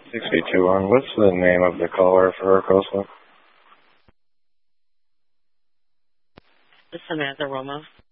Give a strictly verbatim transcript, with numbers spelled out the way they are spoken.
six eight two one. What's the name of the caller for Coastal? Samantha Roma.